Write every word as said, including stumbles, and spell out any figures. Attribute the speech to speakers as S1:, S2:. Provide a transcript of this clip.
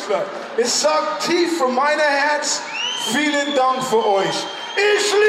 S1: Deutschland. Ich sage tief von meinem Herz, vielen Dank für euch. Ich liebe